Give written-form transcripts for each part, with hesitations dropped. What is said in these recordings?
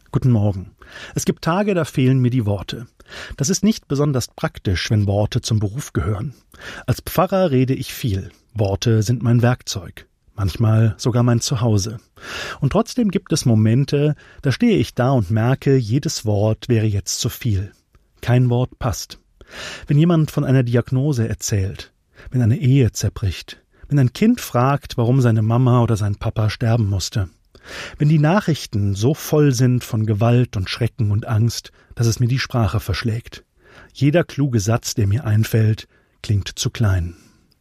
Guten Morgen. Es gibt Tage, da fehlen mir die Worte. Das ist nicht besonders praktisch, wenn Worte zum Beruf gehören. Als Pfarrer rede ich viel. Worte sind mein Werkzeug. Manchmal sogar mein Zuhause. Und trotzdem gibt es Momente, da stehe ich da und merke, jedes Wort wäre jetzt zu viel. Kein Wort passt. Wenn jemand von einer Diagnose erzählt, wenn eine Ehe zerbricht, wenn ein Kind fragt, warum seine Mama oder sein Papa sterben musste, wenn die Nachrichten so voll sind von Gewalt und Schrecken und Angst, dass es mir die Sprache verschlägt. Jeder kluge Satz, der mir einfällt, klingt zu klein.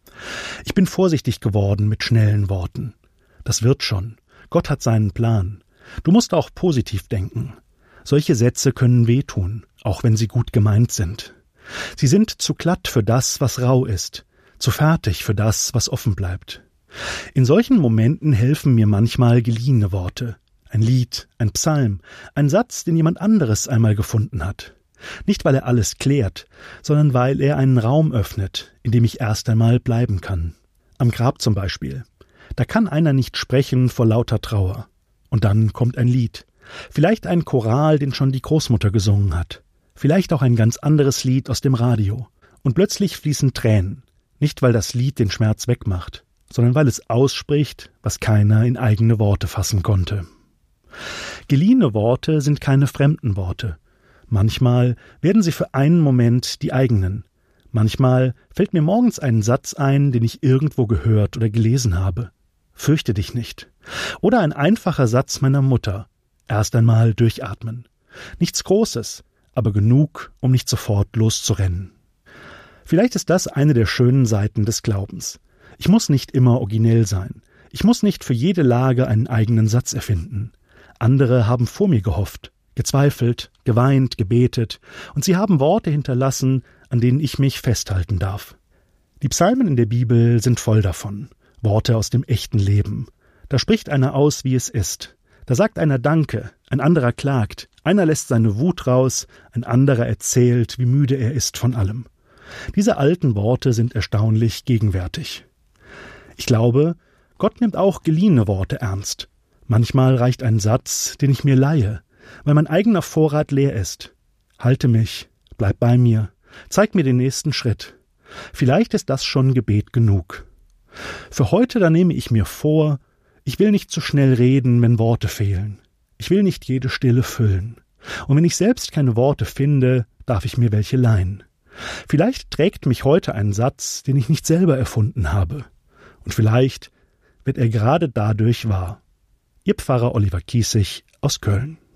Ich bin vorsichtig geworden mit schnellen Worten. Das wird schon. Gott hat seinen Plan. Du musst auch positiv denken. Solche Sätze können wehtun, auch wenn sie gut gemeint sind. Sie sind zu glatt für das, was rau ist, zu fertig für das, was offen bleibt. In solchen Momenten helfen mir manchmal geliehene Worte. Ein Lied, ein Psalm, ein Satz, den jemand anderes einmal gefunden hat. Nicht, weil er alles klärt, sondern weil er einen Raum öffnet, in dem ich erst einmal bleiben kann. Am Grab zum Beispiel. Da kann einer nicht sprechen vor lauter Trauer. Und dann kommt ein Lied. Vielleicht ein Choral, den schon die Großmutter gesungen hat. Vielleicht auch ein ganz anderes Lied aus dem Radio. Und plötzlich fließen Tränen. Nicht, weil das Lied den Schmerz wegmacht, sondern weil es ausspricht, was keiner in eigene Worte fassen konnte. Geliehene Worte sind keine fremden Worte. Manchmal werden sie für einen Moment die eigenen. Manchmal fällt mir morgens ein Satz ein, den ich irgendwo gehört oder gelesen habe. Fürchte dich nicht. Oder ein einfacher Satz meiner Mutter. Erst einmal durchatmen. Nichts Großes, aber genug, um nicht sofort loszurennen. Vielleicht ist das eine der schönen Seiten des Glaubens. Ich muss nicht immer originell sein. Ich muss nicht für jede Lage einen eigenen Satz erfinden. Andere haben vor mir gehofft, gezweifelt, geweint, gebetet, und sie haben Worte hinterlassen, an denen ich mich festhalten darf. Die Psalmen in der Bibel sind voll davon. Worte aus dem echten Leben. Da spricht einer aus, wie es ist. Da sagt einer Danke, ein anderer klagt, einer lässt seine Wut raus, ein anderer erzählt, wie müde er ist von allem. Diese alten Worte sind erstaunlich gegenwärtig. Ich glaube, Gott nimmt auch geliehene Worte ernst. Manchmal reicht ein Satz, den ich mir leihe, weil mein eigener Vorrat leer ist. Halte mich, bleib bei mir, zeig mir den nächsten Schritt. Vielleicht ist das schon Gebet genug. Für heute, da nehme ich mir vor, ich will nicht zu schnell reden, wenn Worte fehlen. Ich will nicht jede Stille füllen. Und wenn ich selbst keine Worte finde, darf ich mir welche leihen. Vielleicht trägt mich heute ein Satz, den ich nicht selber erfunden habe. Und vielleicht wird er gerade dadurch wahr. Ihr Pfarrer Oliver Kiesig aus Köln.